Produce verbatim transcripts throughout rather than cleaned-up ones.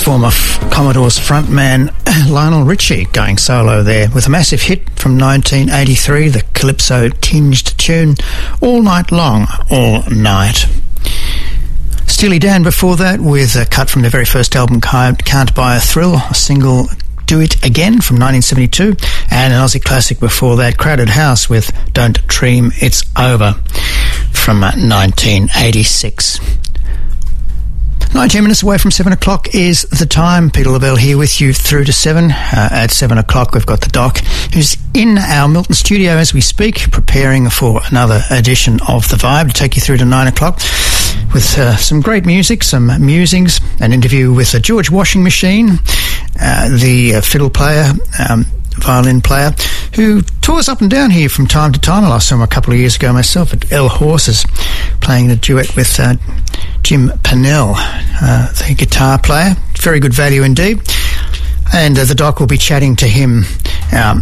former F- Commodores frontman Lionel Richie going solo there with a massive hit from nineteen eighty-three, the calypso-tinged tune All Night Long, All Night. Steely Dan before that with a cut from their very first album, Can't Buy a Thrill, a single Do It Again from nineteen seventy-two, and an Aussie classic before that, Crowded House with Don't Dream It's Over from nineteen eighty-six. nineteen minutes away from seven o'clock is the time. Peter Lavelle here with you through to seven. Uh, at seven o'clock we've got the Doc, who's in our Milton studio as we speak, preparing for another edition of The Vibe to take you through to nine o'clock with uh, some great music, some musings, an interview with a George Washing Machine, uh, the uh, fiddle player, um, violin player, who tours up and down here from time to time. I last saw him a couple of years ago myself at El Horses, playing a duet with uh, Jim Pennell, uh, the guitar player. Very good value indeed. And uh, the Doc will be chatting to him um,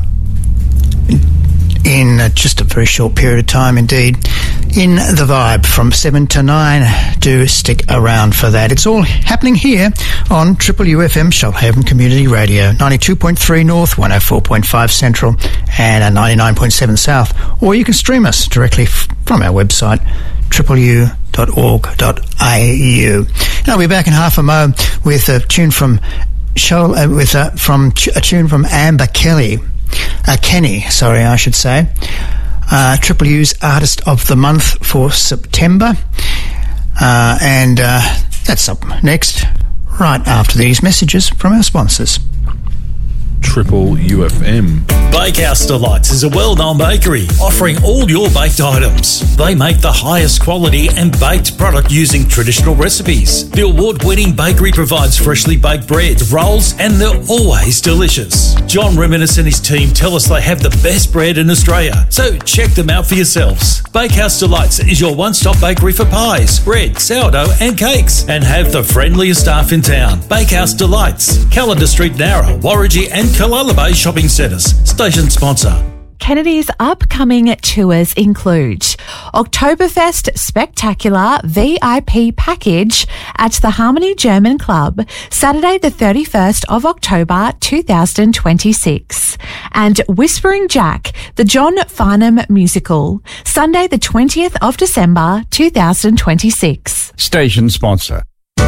in uh, just a very short period of time indeed. In The Vibe from seven to nine. Do stick around for that. It's all happening here on Triple U F M Shoalhaven Community Radio, ninety-two point three North, one oh four point five Central and ninety-nine point seven South. Or you can stream us directly f- from our website, triple u dot org dot a u. And I'll be back in half a mo with a tune from Shoal, uh, with uh, from ch- a tune from Amber Kelly, uh, Kenny, sorry, I should say. Uh, Triple U's Artist of the Month for September. Uh, and uh, that's up next, right after these messages from our sponsors. Triple U F M. Bakehouse Delights is a well-known bakery offering all your baked items. They make the highest quality and baked product using traditional recipes. The award-winning bakery provides freshly baked bread, rolls, and they're always delicious. John Reminis and his team tell us they have the best bread in Australia, so check them out for yourselves. Bakehouse Delights is your one-stop bakery for pies, bread, sourdough, and cakes, and have the friendliest staff in town. Bakehouse Delights, Calendar Street, Nowra, Warragee, and Kalala Bay shopping centres. Station sponsor. Kennedy's upcoming tours include Oktoberfest Spectacular V I P Package at the Harmony German Club, Saturday the thirty-first of October two thousand twenty-six, and Whispering Jack, the John Farnham Musical, Sunday the twentieth of December two thousand twenty-six. Station sponsor.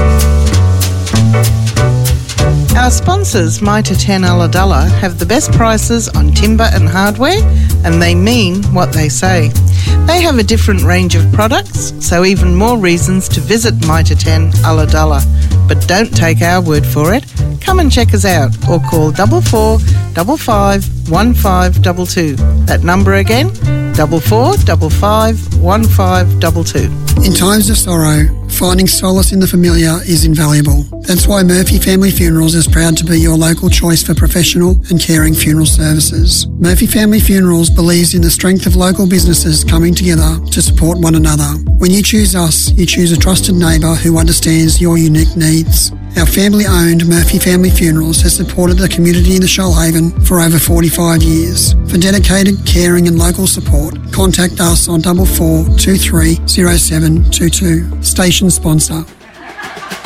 Our sponsors, Mitre ten Ulladulla, have the best prices on timber and hardware, and they mean what they say. They have a different range of products, so even more reasons to visit Mitre ten Ulladulla. But don't take our word for it. Come and check us out, or call double four double five one five double two. That number again, double four double five one five double two. In times of sorrow, finding solace in the familiar is invaluable. That's why Murphy Family Funerals is proud to be your local choice for professional and caring funeral services. Murphy Family Funerals believes in the strength of local businesses coming together to support one another. When you choose us, you choose a trusted neighbour who understands your unique needs. Our family-owned Murphy Family Funerals has supported the community in the Shoalhaven for over forty-five years. For dedicated, caring and local support, contact us on double four two three zero seven two two. Station sponsor.